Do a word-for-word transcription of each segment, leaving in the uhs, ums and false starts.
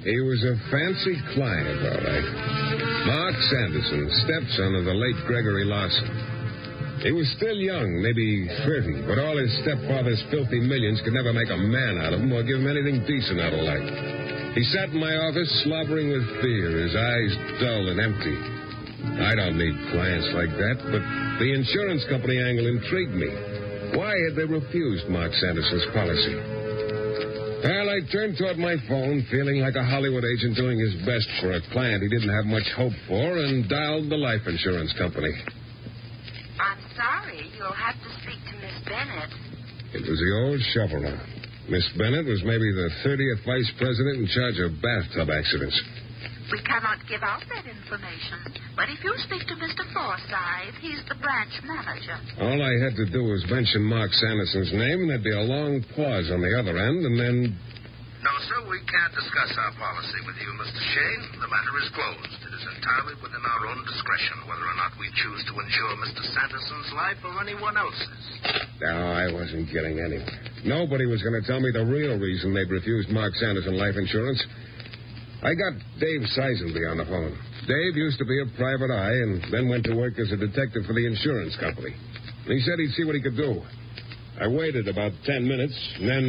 He was a fancy client, all right. Mark Sanderson, stepson of the late Gregory Larson. He was still young, maybe thirty, but all his stepfather's filthy millions could never make a man out of him or give him anything decent out of life. He sat in my office slobbering with fear, his eyes dull and empty. I don't need clients like that, but the insurance company angle intrigued me. Why had they refused Mark Sanderson's policy? Well, I turned toward my phone, feeling like a Hollywood agent doing his best for a client he didn't have much hope for, and dialed the life insurance company. I'm sorry. You'll have to speak to Miss Bennett. It was the old shoveler. Miss Bennett was maybe the thirtieth vice president in charge of bathtub accidents. We cannot give out that information, but if you speak to Mister Forsythe, he's the branch manager. All I had to do was mention Mark Sanderson's name, and there'd be a long pause on the other end, and then... No, sir, we can't discuss our policy with you, Mister Shane. The matter is closed. It is entirely within our own discretion whether or not we choose to insure Mister Sanderson's life or anyone else's. No, I wasn't getting anywhere. Nobody was going to tell me the real reason they'd refused Mark Sanderson life insurance. I got Dave Seisenby on the phone. Dave used to be a private eye and then went to work as a detective for the insurance company. He said he'd see what he could do. I waited about ten minutes, and then...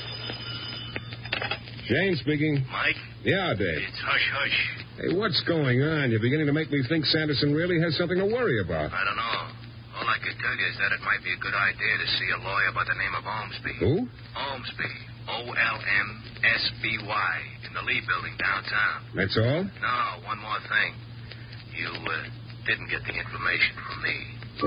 Shane speaking. Mike? Yeah, Dave. It's hush-hush. Hey, what's going on? You're beginning to make me think Sanderson really has something to worry about. I don't know. All I can tell you is that it might be a good idea to see a lawyer by the name of Ormsby. Who? Ormsby. O L M S B Y. In the Lee Building downtown. That's all? No, one more thing. You uh, didn't get the information from me.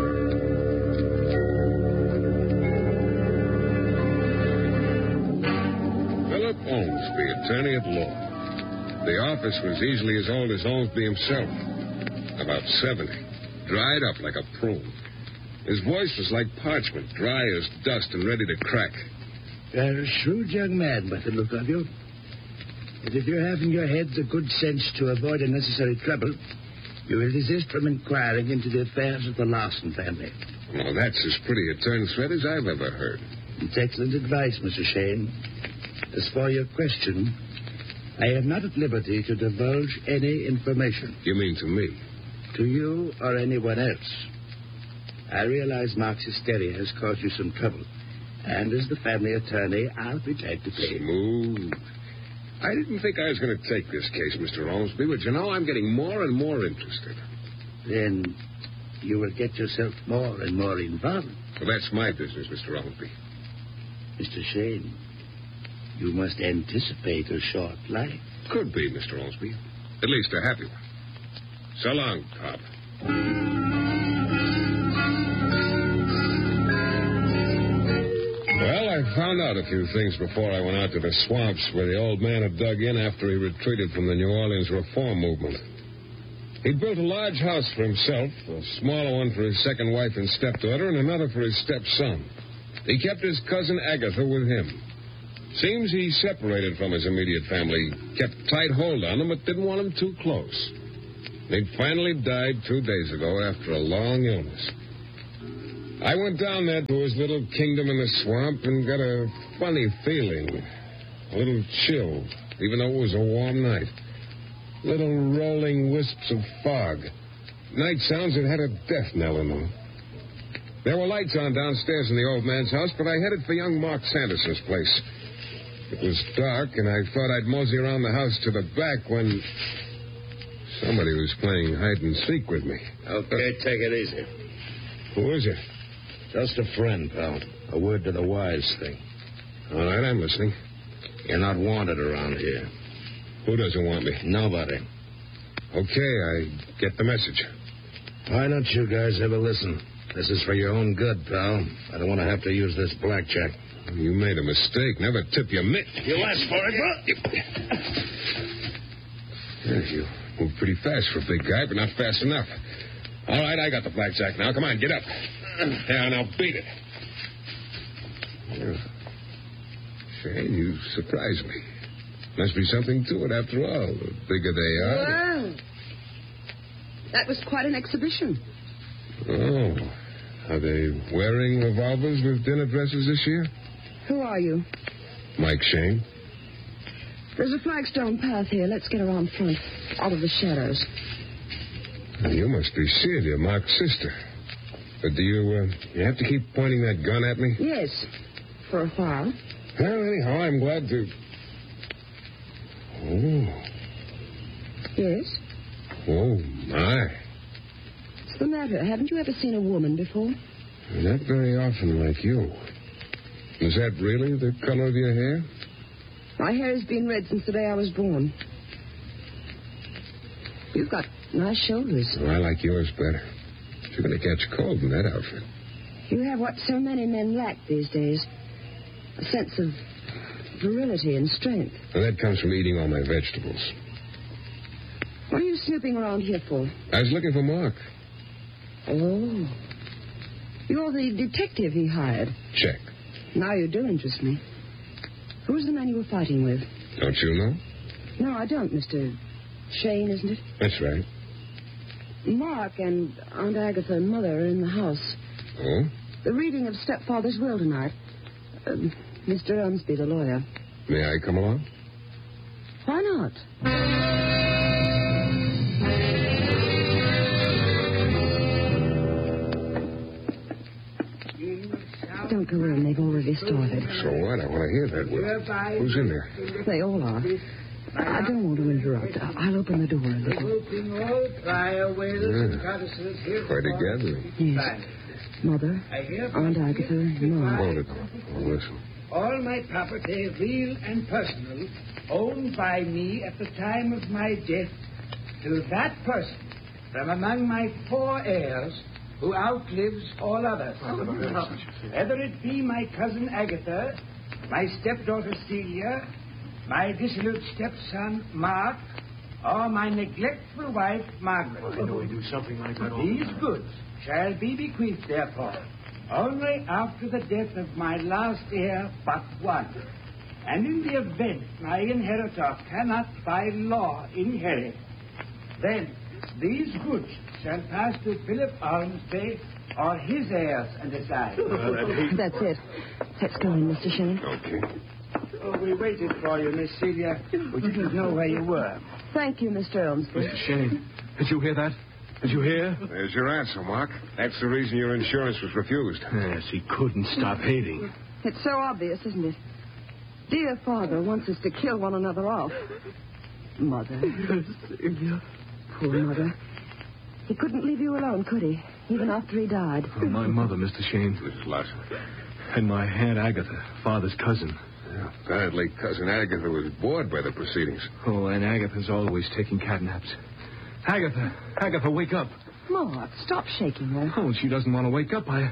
Philip Ormsby, attorney at law. The office was easily as old as Ormsby himself. About seventy. Dried up like a prune. His voice was like parchment, dry as dust and ready to crack. You're a shrewd young man by the look of you. But if you have in your head the good sense to avoid unnecessary trouble, you will desist from inquiring into the affairs of the Larson family. Well, that's as pretty a turn thread as I've ever heard. It's excellent advice, Mister Shane. As for your question, I am not at liberty to divulge any information. You mean to me? To you or anyone else. I realize Mark's hysteria has caused you some trouble. And as the family attorney, I'll be glad to pay. Smooth. I didn't think I was going to take this case, Mister Ormsby, but you know, I'm getting more and more interested. Then you will get yourself more and more involved. Well, that's my business, Mister Ormsby. Mister Shane, you must anticipate a short life. Could be, Mister Ormsby. At least a happy one. So long, Pop. Well, I found out a few things before I went out to the swamps where the old man had dug in after he retreated from the New Orleans reform movement. He'd built a large house for himself, a smaller one for his second wife and stepdaughter, and another for his stepson. He kept his cousin Agatha with him. Seems he separated from his immediate family, kept tight hold on them, but didn't want them too close. He'd finally died two days ago after a long illness. I went down there to his little kingdom in the swamp and got a funny feeling. A little chill, even though it was a warm night. Little rolling wisps of fog. Night sounds that had a death knell in them. There were lights on downstairs in the old man's house, but I headed for young Mark Sanderson's place. It was dark, and I thought I'd mosey around the house to the back when somebody was playing hide-and-seek with me. Okay, take it easy. Who is it? Just a friend, pal. A word to the wise thing. All right, I'm listening. You're not wanted around here. Who doesn't want me? Nobody. Okay, I get the message. Why don't you guys ever listen? This is for your own good, pal. I don't want to have to use this blackjack. You made a mistake. Never tip your mitt. You asked for it, bro. Yes, you move pretty fast for a big guy, but not fast enough. All right, I got the blackjack now. Come on, get up. Yeah, now beat it. Yeah. Shane, you surprised me. Must be something to it after all. The bigger they are. Wow. That was quite an exhibition. Oh. Are they wearing revolvers with dinner dresses this year? Who are you? Mike Shane. There's a flagstone path here. Let's get around front, out of the shadows. You must be Celia, Mark's sister. But do you, uh, you have to keep pointing that gun at me? Yes, for a while. Well, anyhow, I'm glad to... Oh. Yes? Oh, my. What's the matter? Haven't you ever seen a woman before? Not very often like you. Is that really the color of your hair? My hair has been red since the day I was born. You've got nice shoulders. Oh, I like yours better. You're going to catch cold in that outfit. You have what so many men lack these days. A sense of virility and strength. Well, that comes from eating all my vegetables. What are you snooping around here for? I was looking for Mark. Oh. You're the detective he hired. Check. Now you do interest me. Who's the man you were fighting with? Don't you know? No, I don't, Mister Shane, isn't it? That's right. Mark and Aunt Agatha and Mother are in the house. Oh? The reading of stepfather's will tonight. Uh, Mister Ormsby, the lawyer. May I come along? Why not? Don't go in. They've already started. So what? I want to hear that will. Who's in there? They all are. I don't want to interrupt. I'll open the door a little. Yeah. Quite a gathering. Yes. Mother, Aunt Agatha, and Mark. Hold it. I'll listen. All my property, real and personal, owned by me at the time of my death, to that person from among my four heirs who outlives all others. Whether it be my cousin Agatha, my stepdaughter Celia, my dissolute stepson Mark, or my neglectful wife Margaret. I know we do something like that all These the time. goods shall be bequeathed, therefore, only after the death of my last heir but one. And in the event my inheritor cannot by law inherit, then these goods shall pass to Philip Ormsby or his heirs and aside. That's it. Let's go in, Mister Shane. Okay. Oh, we waited for you, Miss Celia. We didn't know where you were. Thank you, Mister Ormsby. Mister Shane, did you hear that? Did you hear? There's your answer, Mark. That's the reason your insurance was refused. Yes, he couldn't stop hating. It's so obvious, isn't it? Dear father wants us to kill one another off. Mother. Poor mother. He couldn't leave you alone, could he? Even after he died. Oh, my mother, Mister Shane. Missus Larson. And my Aunt Agatha, father's cousin. Yeah, apparently, Cousin Agatha was bored by the proceedings. Oh, and Agatha's always taking catnaps. Agatha, Agatha, wake up. Mark, stop shaking her. Oh, she doesn't want to wake up. I...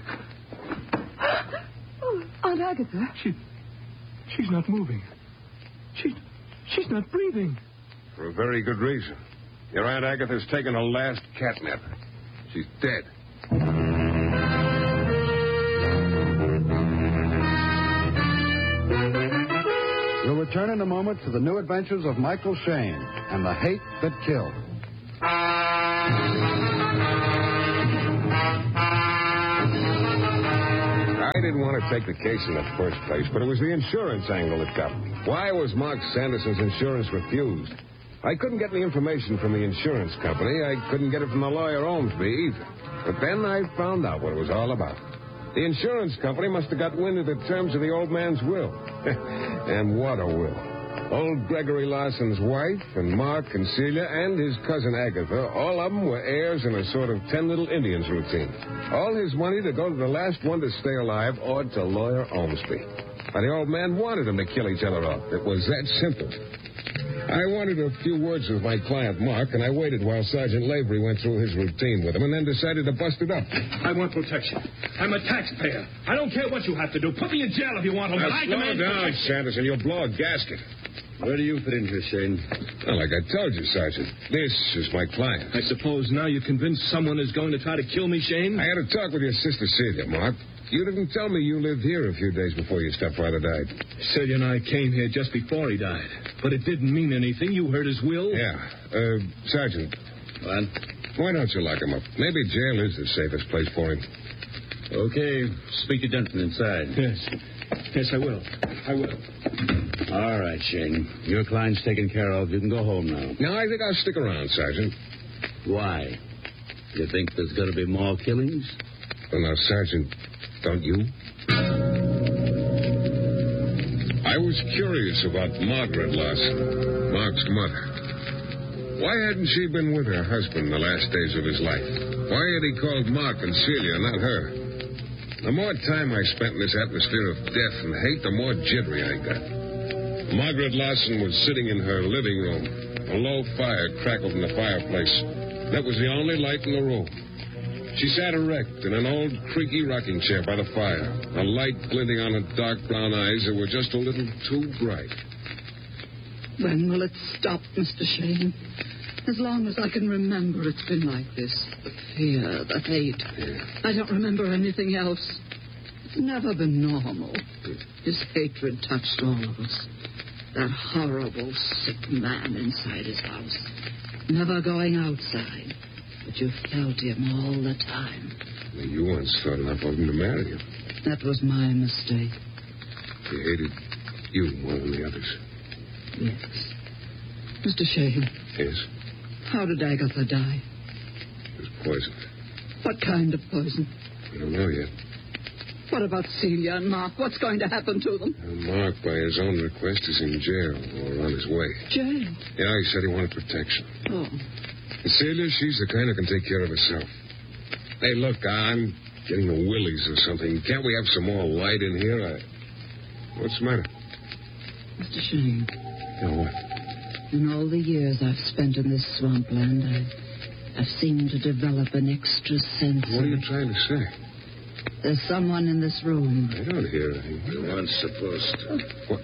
Oh, Aunt Agatha. She... She's not moving. She... She's not breathing. For a very good reason. Your Aunt Agatha's taken a last catnap. She's dead. We'll return in a moment to the new adventures of Michael Shane and the hate that killed. I didn't want to take the case in the first place, but it was the insurance angle that got me. Why was Mark Sanderson's insurance refused? I couldn't get any information from the insurance company. I couldn't get it from the lawyer Ormsby either. But then I found out what it was all about. The insurance company must have got wind of the terms of the old man's will. And what a will. Old Gregory Larson's wife and Mark and Celia and his cousin Agatha, all of them were heirs in a sort of ten little Indians routine. All his money to go to the last one to stay alive or to lawyer Ormsby. And the old man wanted them to kill each other off. It was that simple. I wanted a few words with my client, Mark, and I waited while Sergeant Lavery went through his routine with him and then decided to bust it up. I want protection. I'm a taxpayer. I don't care what you have to do. Put me in jail if you want to, but Now, I slow demand down, protection. Sanderson. You'll blow a gasket. Where do you fit in here, Shane? Well, like I told you, Sergeant, this is my client. I suppose now you're convinced someone is going to try to kill me, Shane? I had a talk with your sister Celia, Mark. You didn't tell me you lived here a few days before your stepfather died. Celia and I came here just before he died. But it didn't mean anything. You heard his will? Yeah. Uh, Sergeant. What? Why don't you lock him up? Maybe jail is the safest place for him. Okay. Speak to Denton inside. Yes. Yes, I will. I will. All right, Shane. Your client's taken care of. You can go home now. No, I think I'll stick around, Sergeant. Why? You think there's going to be more killings? Well, now, Sergeant, don't you? I was curious about Margaret Larson, Mark's mother. Why hadn't she been with her husband the last days of his life? Why had he called Mark and Celia, not her? The more time I spent in this atmosphere of death and hate, the more jittery I got. Margaret Larson was sitting in her living room. A low fire crackled in the fireplace. That was the only light in the room. She sat erect in an old, creaky rocking chair by the fire, a light glinting on her dark brown eyes that were just a little too bright. When will it stop, Mister Shane? As long as I can remember, it's been like this. The fear, the hate. Yeah. I don't remember anything else. It's never been normal. His hatred touched all of us. That horrible, sick man inside his house. Never going outside. But you felt him all the time. Well, you once thought enough of him to marry him. That was my mistake. He hated you more than the others. Yes. Mister Shane. Yes? How did Agatha die? He was poisoned. What kind of poison? We don't know yet. What about Celia and Mark? What's going to happen to them? And Mark, by his own request, is in jail or on his way. Jail? Yeah, he said he wanted protection. Oh. And Celia, she's the kind who can take care of herself. Hey, look, I'm getting the willies or something. Can't we have some more light in here? I... What's the matter? Mister Shane. Yeah, what? In all the years I've spent in this swampland, I've, I've seemed to develop an extra sense What are you of... trying to say? There's someone in this room. I don't hear anything. You weren't supposed to. What?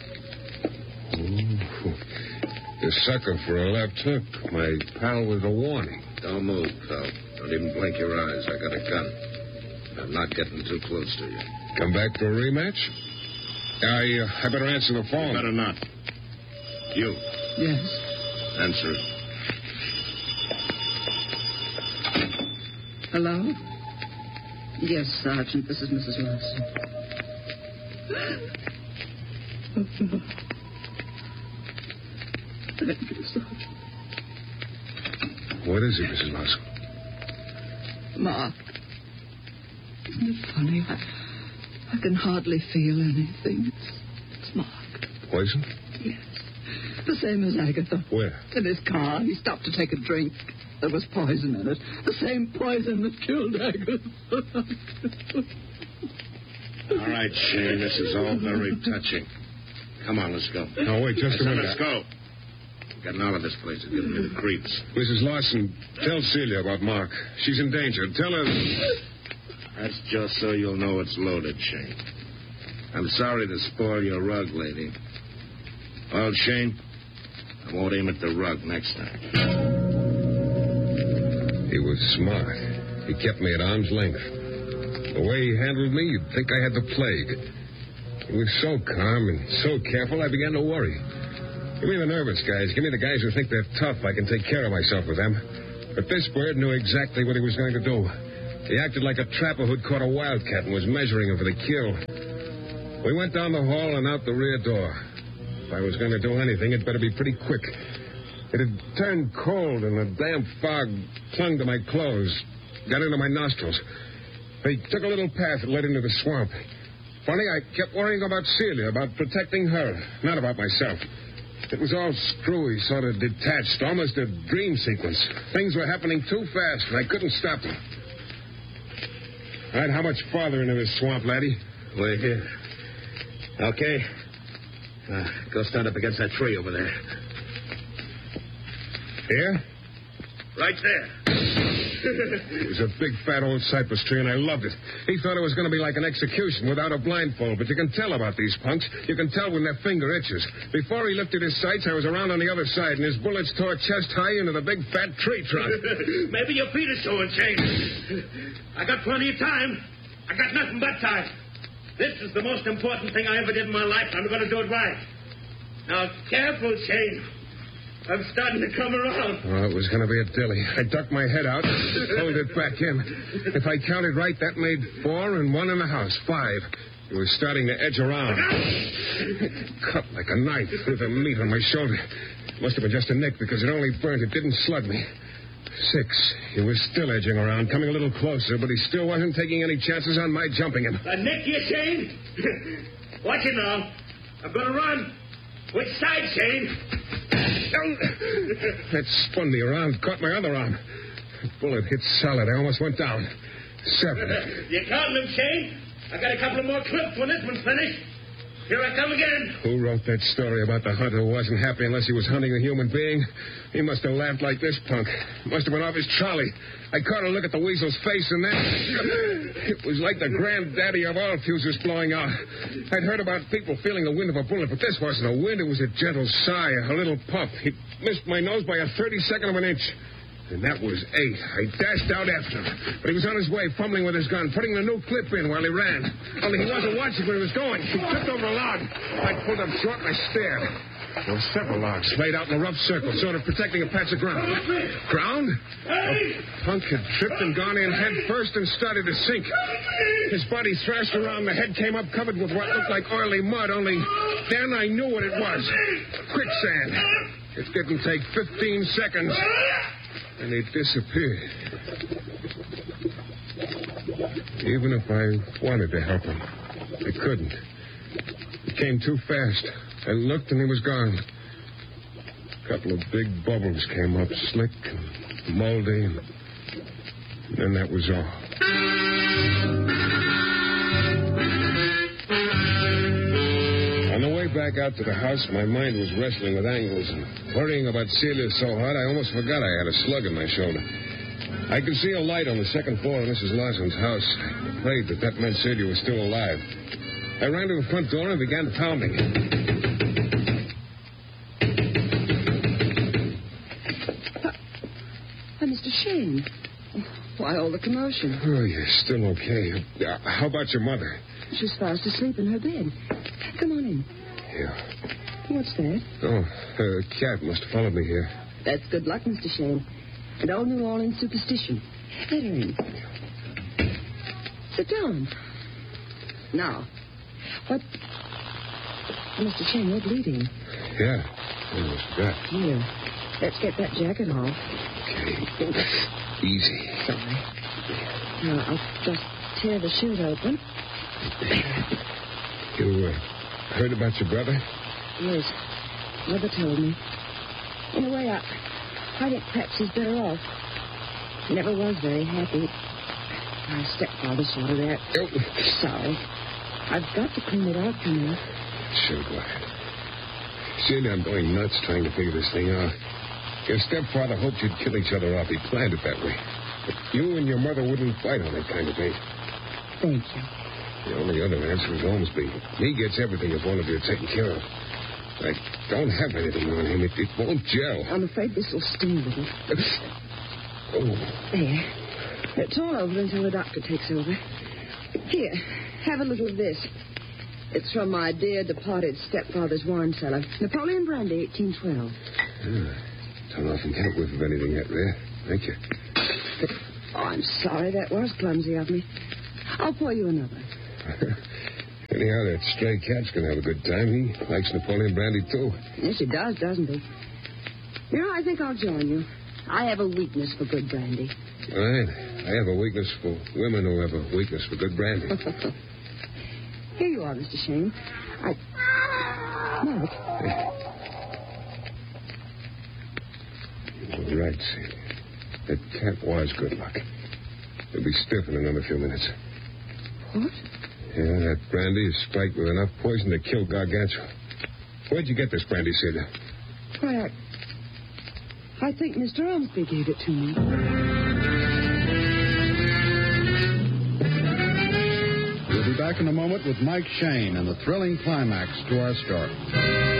Oh, the sucker for a left hook. My pal with a warning. Don't move, pal. Don't even blink your eyes. I got a gun. I'm not getting too close to you. Come back for a rematch? I, uh, I better answer the phone. Better not. You. Yes. Answer it. Hello? Yes, Sergeant. This is Missus Larson. Thank you, Sergeant. What is it, Missus Larson? Mark. Isn't it funny? I, I can hardly feel anything. It's, it's Mark. Poison? Yes. The same as Agatha. Where? In his car. He stopped to take a drink. There was poison in it. The same poison that killed Agatha. All right, Shane. This is all very touching. Come on, let's go. No, wait, just a Listen, minute. let's go. Getting out of this place is giving me the creeps. Missus Larson, tell Celia about Mark. She's in danger. Tell her... That's just so you'll know it's loaded, Shane. I'm sorry to spoil your rug, lady. Well, Shane, I won't aim at the rug next time. He was smart. He kept me at arm's length. The way he handled me, you'd think I had the plague. He was so calm and so careful, I began to worry. Give me the nervous guys. Give me the guys who think they're tough. I can take care of myself with them. But this bird knew exactly what he was going to do. He acted like a trapper who'd caught a wildcat and was measuring him for the kill. We went down the hall and out the rear door. If I was going to do anything, it better be pretty quick. It had turned cold, and the damp fog clung to my clothes, got into my nostrils. They took a little path that led into the swamp. Funny, I kept worrying about Celia, about protecting her, not about myself. It was all screwy, sort of detached, almost a dream sequence. Things were happening too fast, and I couldn't stop them. All right, how much farther into this swamp, laddie? We're here. Okay. Uh, go stand up against that tree over there. Here? Right there. It was a big, fat old cypress tree, and I loved it. He thought it was going to be like an execution without a blindfold, but you can tell about these punks. You can tell when their finger itches. Before he lifted his sights, I was around on the other side, and his bullets tore chest high into the big, fat tree trunk. Maybe your feet are showing, Shane. I got plenty of time. I got nothing but time. This is the most important thing I ever did in my life. I'm going to do it right. Now, careful, Shane. I'm starting to come around. Oh, it was going to be a dilly. I ducked my head out, pulled it back in. If I counted right, that made four and one in the house. Five. He was starting to edge around. Cut like a knife through the meat on my shoulder. Must have been just a nick because it only burned. It didn't slug me. Six. He was still edging around, coming a little closer, but he still wasn't taking any chances on my jumping him. A nick, you, Shane? Watch it now. I'm going to run. Which side, Shane? That spun me around, caught my other arm. The bullet hit solid. I almost went down. Seven. You counting them, Shane? I got a couple of more clips when this one's finished. Here I come again. Who wrote that story about the hunter who wasn't happy unless he was hunting a human being? He must have laughed like this punk. Must have been off his trolley. I caught a look at the weasel's face, and then it was like the granddaddy of all fuses blowing out. I'd heard about people feeling the wind of a bullet, but this wasn't a wind. It was a gentle sigh, a little puff. He missed my nose by a thirty-second of an inch. And that was eight. I dashed out after him. But he was on his way, fumbling with his gun, putting the new clip in while he ran. Only he wasn't watching where he was going. He tripped over a log. I pulled up short and I stared. There were several logs laid out in a rough circle, sort of protecting a patch of ground. Ground? The punk had tripped and gone in head first and started to sink. His body thrashed around. The head came up covered with what looked like oily mud, only then I knew what it was. Quicksand. It didn't take fifteen seconds. And he disappeared. Even if I wanted to help him, I couldn't. It came too fast. I looked and he was gone. A couple of big bubbles came up, slick and moldy, and then that was all. On the way back out to the house, my mind was wrestling with angles, and worrying about Celia so hard I almost forgot I had a slug in my shoulder. I could see a light on the second floor of Missus Larson's house. I prayed that that meant Celia was still alive. I ran to the front door and began pounding. Uh, Mister Shane, why all the commotion? Oh, you're still okay. Uh, how about your mother? She's fast asleep in her bed. Come on in. Yeah. What's that? Oh, a cat must have followed me here. That's good luck, Mister Shane. An old New Orleans superstition. Let her in. Sit down. Now, what... Mister Shane, you're bleeding. Yeah. I almost forgot. Here, let's get that jacket off. Okay. Easy. Sorry. Now, I'll just tear the shirt open. You uh, heard about your brother? Yes. Mother told me. In a way, I, I think perhaps he's better off. He never was very happy. My stepfather saw to that. Oh. Sorry. I've got to clean it out for now. Sure, glad. See, I'm going nuts trying to figure this thing out. Your stepfather hoped you'd kill each other off. He planned it that way. But you and your mother wouldn't fight on that kind of thing. Thank you. The only other answer is Ormsby. He gets everything if one of you are taken care of. I don't have anything on him. It, it won't gel. I'm afraid this will sting a little. Oh. There. It's all over until the doctor takes over. Here, have a little of this. It's from my dear departed stepfather's wine cellar. Napoleon brandy, eighteen twelve. Yeah. Don't often get whiff of anything that rare. Thank you. But, oh, I'm sorry. That was clumsy of me. I'll pour you another. Anyhow, that stray cat's going to have a good time. He likes Napoleon brandy, too. Yes, he does, doesn't he? You know, I think I'll join you. I have a weakness for good brandy. All right. I have a weakness for women who have a weakness for good brandy. Here you are, Mister Shane. I... Mike. You're right, Celia. That cat was good luck. He'll be stiff in another few minutes. What? Yeah, that brandy is spiked with enough poison to kill Gargantua. Where'd you get this brandy, Celia? Why, I... I think Mister Ormsby gave it to me. We'll be back in a moment with Mike Shane and the thrilling climax to our story.